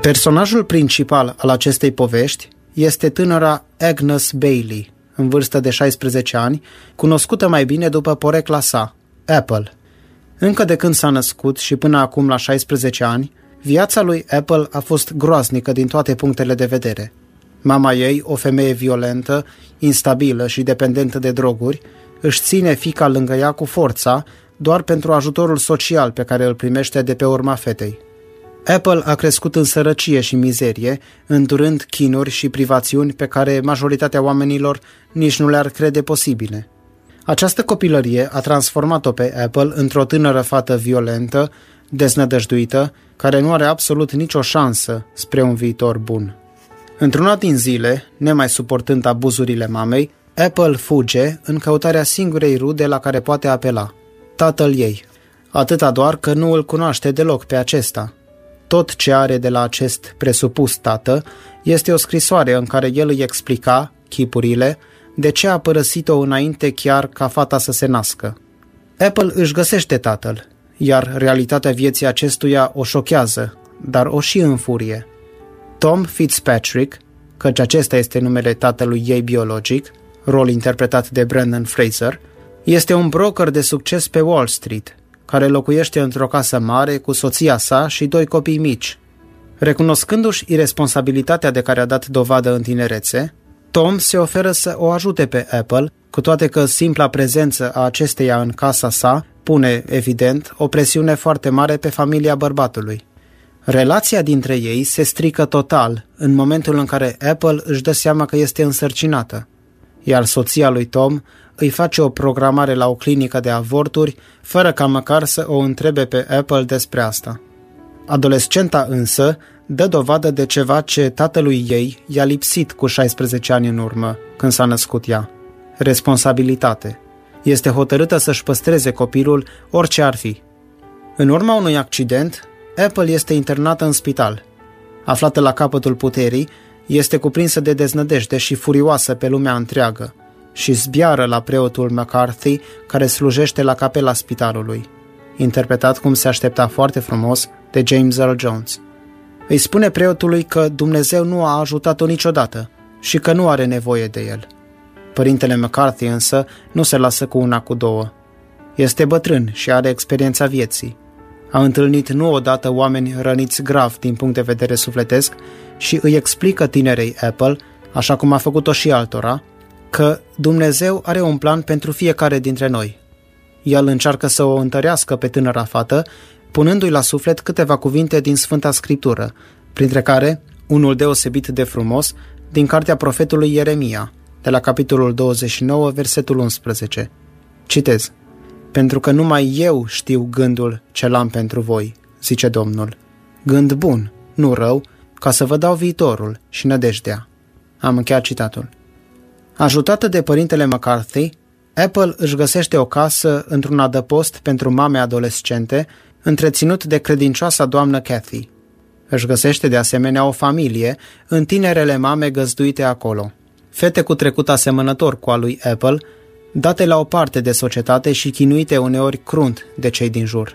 Personajul principal al acestei povești este tânăra Agnes Bailey, în vârstă de 16 ani, cunoscută mai bine după porecla sa, Apple. Încă de când s-a născut și până acum la 16 ani, viața lui Apple a fost groaznică din toate punctele de vedere. Mama ei, o femeie violentă, instabilă și dependentă de droguri, își ține fiica lângă ea cu forța doar pentru ajutorul social pe care îl primește de pe urma fetei. Apple a crescut în sărăcie și mizerie, îndurând chinuri și privațiuni pe care majoritatea oamenilor nici nu le-ar crede posibile. Această copilărie a transformat-o pe Apple într-o tânără fată violentă, deznădăjduită, care nu are absolut nicio șansă spre un viitor bun. Într-una din zile, nemai suportând abuzurile mamei, Apple fuge în căutarea singurei rude la care poate apela, tatăl ei. Atâta doar că nu îl cunoaște deloc pe acesta. Tot ce are de la acest presupus tată este o scrisoare în care el îi explica, chipurile, de ce a părăsit-o înainte chiar ca fata să se nască. Apple își găsește tatăl, iar realitatea vieții acestuia o șochează, dar o și înfurie. Tom Fitzpatrick, căci acesta este numele tatălui ei biologic, rol interpretat de Brendan Fraser, este un broker de succes pe Wall Street, care locuiește într-o casă mare cu soția sa și 2 copii mici. Recunoscându-și iresponsabilitatea de care a dat dovadă în tinerețe, Tom se oferă să o ajute pe Apple, cu toate că simpla prezență a acesteia în casa sa pune, evident, o presiune foarte mare pe familia bărbatului. Relația dintre ei se strică total în momentul în care Apple își dă seama că este însărcinată, iar soția lui Tom îi face o programare la o clinică de avorturi, fără ca măcar să o întrebe pe Apple despre asta. Adolescenta însă dă dovadă de ceva ce tatălui ei i-a lipsit cu 16 ani în urmă, când s-a născut ea. Responsabilitate. Este hotărâtă să-și păstreze copilul orice ar fi. În urma unui accident, Apple este internată în spital. Aflată la capătul puterii, este cuprinsă de deznădejde și furioasă pe lumea întreagă și zbiară la preotul McCarthy, care slujește la capela spitalului, interpretat cum se aștepta foarte frumos de James Earl Jones. Îi spune preotului că Dumnezeu nu a ajutat-o niciodată și că nu are nevoie de el. Părintele McCarthy însă nu se lasă cu una cu două. Este bătrân și are experiența vieții. A întâlnit nu odată oameni răniți grav din punct de vedere sufletesc și îi explică tinerei Apple, așa cum a făcut-o și altora, că Dumnezeu are un plan pentru fiecare dintre noi. El încearcă să o întărească pe tânăra fată, punându-i la suflet câteva cuvinte din Sfânta Scriptură, printre care unul deosebit de frumos din cartea profetului Ieremia, de la capitolul 29, versetul 11. Citez: „Pentru că numai eu știu gândul ce l-am pentru voi, zice Domnul, gând bun, nu rău, ca să vă dau viitorul și nădejdea.” Am încheiat citatul. Ajutată de părintele McCarthy, Apple își găsește o casă într-un adăpost pentru mame adolescente, întreținut de credincioasa doamnă Cathy. Își găsește de asemenea o familie în tinerele mame găzduite acolo. Fete cu trecut asemănător cu al lui Apple, date la o parte de societate și chinuite uneori crunt de cei din jur.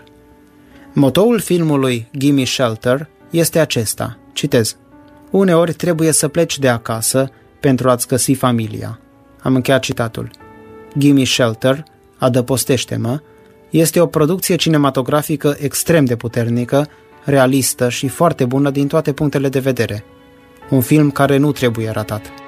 Motoul filmului Gimme Shelter este acesta, citez: „Uneori trebuie să pleci de acasă pentru a-ți găsi familia.” Am încheiat citatul. Gimme Shelter, Adăpostește-mă, este o producție cinematografică extrem de puternică, realistă și foarte bună din toate punctele de vedere. Un film care nu trebuie ratat.